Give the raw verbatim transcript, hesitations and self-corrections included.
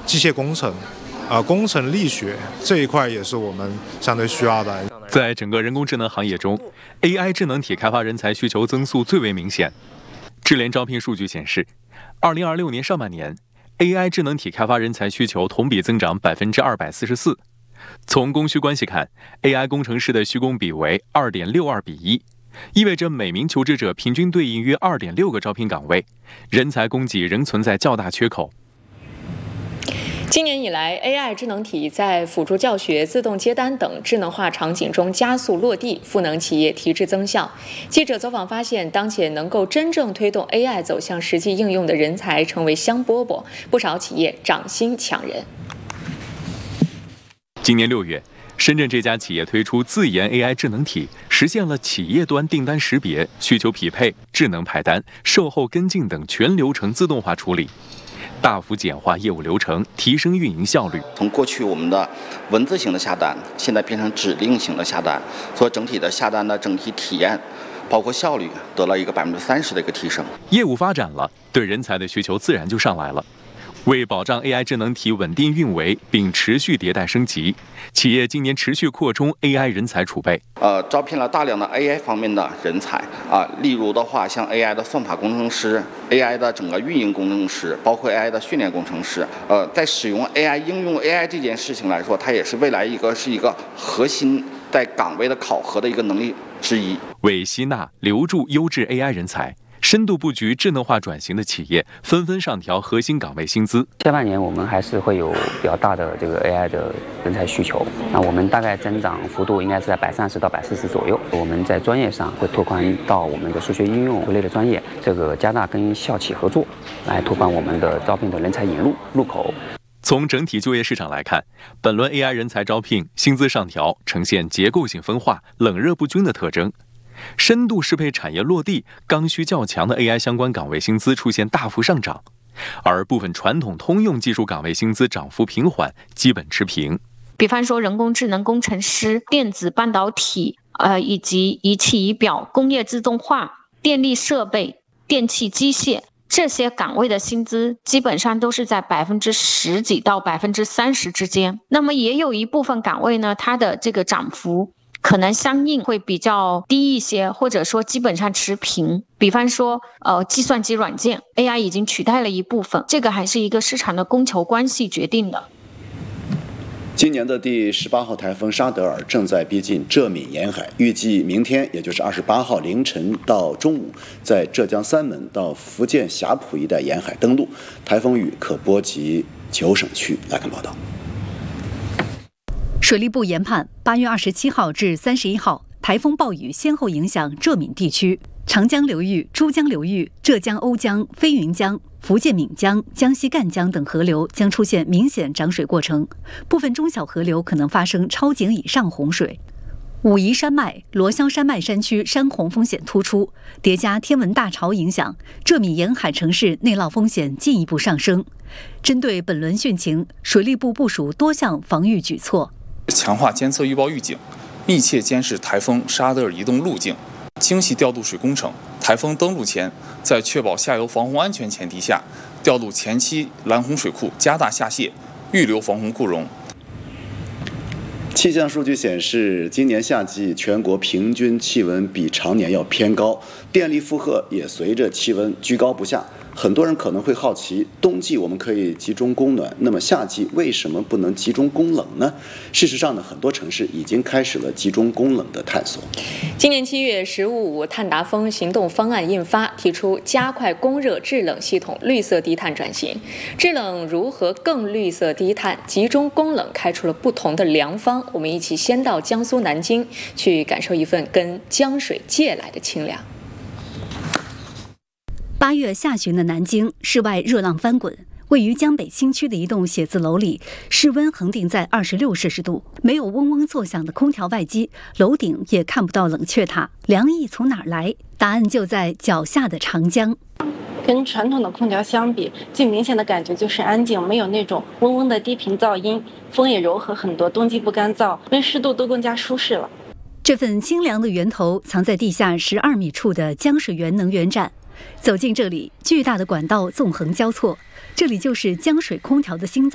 机械工程。啊，工程力学这一块也是我们相对需要的。 在整个人工智能行业中 ，A I 智能体开发人才需求增速最为明显。智联招聘数据显示，二零二六年上半年 ，A I 智能体开发人才需求同比增长百分之二百四十四。从供需关系看 ，A I 工程师的需工比为二点六二比一，意味着每名求职者平均对应约二点六个招聘岗位，人才供给仍存在较大缺口。 今年以来 ，A I 智能体在辅助教学、自动接单等智能化场景中加速落地，赋能企业提质增效。记者走访发现，当前能够真正推动 A I 走向实际应用的人才成为香饽饽，不少企业涨薪抢人。 今年六月，深圳这家企业推出自研 A I 智能体，实现了企业端订单识别、需求匹配、智能派单、售后跟进等全流程自动化处理。大幅简化业务流程，提升运营效率。 从过去我们的文字型的下单，现在变成指令型的下单，所以整体的下单的整体体验，包括效率，得了一个百分之三十的一个提升。 业务发展了，对人才的需求自然就上来了。为保障 A I 智能体稳定运维并持续迭代升级，企业今年持续扩充 A I 人才储备。 呃，招聘了大量的 A I 方面的人才啊，例如的话，像 A I 的算法工程师、A I 的整个运营工程师，包括 A I 的训练工程师。呃，在使用 A I 应用 A I 这件事情来说，它也是未来一个是一个核心在岗位的考核的一个能力之一。 为吸纳留住优质 A I 人才，深度布局智能化转型的企业纷纷上调核心岗位薪资。 下半年我们还是会有比较大的这个 A I 的人才需求，那我们大概增长幅度应该是在百三十到百四十左右。我们在专业上会拓宽到我们的数学应用类的专业，这个加大跟校企合作，来拓宽我们的招聘的人才引入入口。 从整体就业市场来看，本轮 A I 人才招聘薪资上调呈现结构性分化、冷热不均的特征。深度适配产业落地、刚需较强的 A I 相关岗位薪资出现大幅上涨，而部分传统通用技术岗位薪资涨幅平缓，基本持平。 比方说人工智能工程师、电子半导体，呃，以及仪器仪表、工业自动化、电力设备、电气机械这些岗位的薪资基本上都是在百分之十几到百分之三十之间。那么也有一部分岗位呢，它的这个涨幅可能相应会比较低一些，或者说基本上持平。比方说，呃，计算机软件 A I 已经取代了一部分，这个还是一个市场的供求关系决定的。 今年的第十八号台风沙德尔正在逼近浙闽沿海，预计明天，也就是二十八号凌晨到中午，在浙江三门到福建霞浦一带沿海登陆，台风雨可波及九省区。来看报道。 水利部研判，八月二十七号至三十一号，台风暴雨先后影响浙闽地区、长江流域、珠江流域、浙江瓯江、飞云江、福建闽江、江西赣江等河流将出现明显涨水过程，部分中小河流可能发生超警以上洪水。武夷山脉、罗霄山脉山区山洪风险突出，叠加天文大潮影响，浙闽沿海城市内涝风险进一步上升。针对本轮汛情，水利部部署多项防御举措。 强化监测预报预警，密切监视台风沙德尔移动路径，精细调度水工程。台风登陆前，在确保下游防洪安全前提下，调度前期拦洪水库，加大下泄，预留防洪库容。 气象数据显示，今年夏季全国平均气温比常年要偏高，电力负荷也随着气温居高不下。很多人可能会好奇，冬季我们可以集中供暖，那么夏季为什么不能集中供冷呢？事实上呢，很多城市已经开始了集中供冷的探索。 今年七月，十五五碳达峰行动方案印发，提出加快供热制冷系统绿色低碳转型。制冷如何更绿色低碳，集中供冷开出了不同的良方。我们一起先到江苏南京，去感受一份跟江水借来的清凉。 八月下旬的南京，室外热浪翻滚。位于江北新区的一栋写字楼里，室温恒定在二十六摄氏度，没有嗡嗡作响的空调外机，楼顶也看不到冷却塔，凉意从哪儿来？答案就在脚下的长江。 跟传统的空调相比，最明显的感觉就是安静，没有那种嗡嗡的低频噪音，风也柔和很多，冬季不干燥，温湿度都更加舒适了。 这份清凉的源头藏在地下十二米处的江水源能源站。走进这里，巨大的管道纵横交错，这里就是江水空调的心脏。